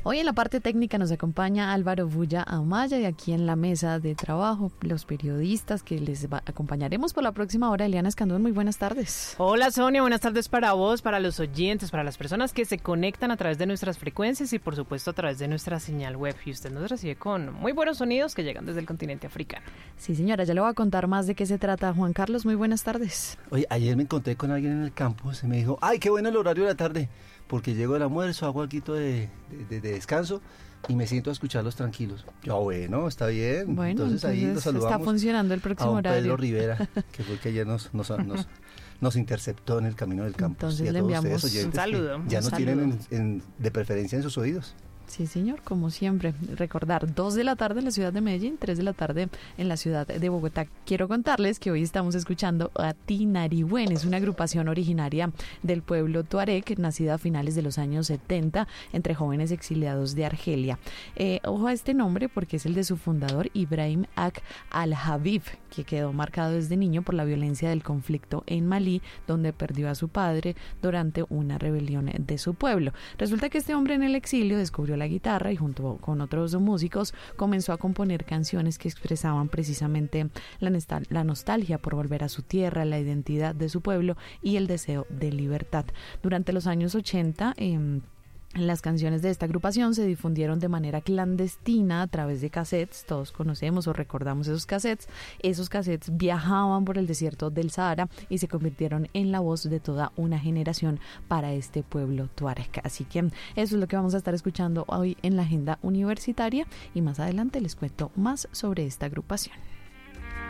Hoy en la parte técnica nos acompaña Álvaro Bulla Amaya, y aquí en la mesa de trabajo los periodistas que les acompañaremos por la próxima hora. Eliana Escandón, muy buenas tardes. Hola Sonia, buenas tardes para vos, para los oyentes, para las personas que se conectan a través de nuestras frecuencias y por supuesto a través de nuestra señal web. Y usted nos recibe con muy buenos sonidos que llegan desde el continente africano. Sí señora, ya le voy a contar más de qué se trata. Juan Carlos, muy buenas tardes. Oye, ayer me encontré con alguien en el campo, se me dijo, ¡ay, qué bueno el horario de la tarde! Porque llego del almuerzo, hago algo de descanso y me siento a escucharlos tranquilos. Yo, bueno, está bien. Bueno, entonces ahí los saludamos. Está funcionando el próximo a un horario. Pedro Rivera, que fue el que ayer nos interceptó en el camino del campo. Entonces le enviamos un saludo. Ya nos tienen de preferencia en sus oídos. Sí, señor, como siempre. Recordar, 2 de la tarde en la ciudad de Medellín, 3 de la tarde en la ciudad de Bogotá. Quiero contarles que hoy estamos escuchando a Tinariwen. Es una agrupación originaria del pueblo tuareg, nacida a finales de los años 70 entre jóvenes exiliados de Argelia. Ojo a este nombre porque es el de su fundador, Ibrahim Ak Al-Habib, que quedó marcado desde niño por la violencia del conflicto en Malí, donde perdió a su padre durante una rebelión de su pueblo. Resulta que este hombre en el exilio descubrió la guitarra y junto con otros músicos comenzó a componer canciones que expresaban precisamente la nostalgia por volver a su tierra, la identidad de su pueblo y el deseo de libertad. Durante los años 80, las canciones de esta agrupación se difundieron de manera clandestina a través de cassettes. Todos conocemos o recordamos esos cassettes. Esos cassettes viajaban por el desierto del Sahara y se convirtieron en la voz de toda una generación para este pueblo tuareg. Así que eso es lo que vamos a estar escuchando hoy en la agenda universitaria y más adelante les cuento más sobre esta agrupación.